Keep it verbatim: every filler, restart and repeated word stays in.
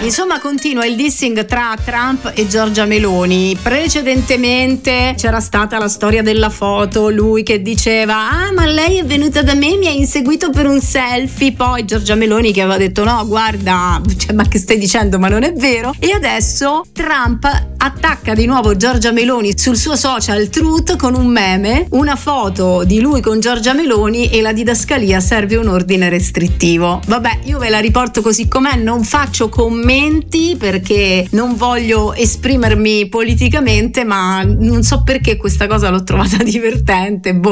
Insomma, continua il dissing tra Trump e Giorgia Meloni. Precedentemente c'era stata la storia della foto, lui che diceva ah ma lei è venuta da me, mi ha inseguito per un selfie, poi Giorgia Meloni che aveva detto no guarda, cioè, ma che stai dicendo, ma non è vero. E adesso Trump attacca di nuovo Giorgia Meloni sul suo social Truth con un meme, una foto di lui con Giorgia Meloni e la didascalia serve un ordine restrittivo. Vabbè, io ve la riporto così com'è, non faccio commenti perché non voglio esprimermi politicamente, ma non so perché questa cosa l'ho trovata divertente. Boh.